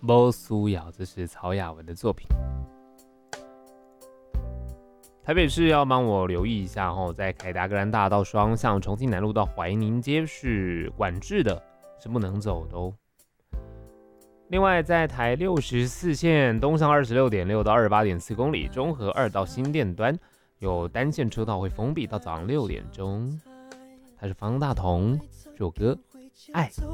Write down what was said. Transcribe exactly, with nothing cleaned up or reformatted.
不需要，这是曹雅文的作品。台北市要帮我留意一下哦，在凯达格兰大道双向重庆南路到怀宁街是管制的，是不能走的哦。另外，在台六十四线东上二十六点六到二十八点四公里，中和二到新店端有单线车道会封闭到早上六点钟。他是方大同，这首歌《爱》。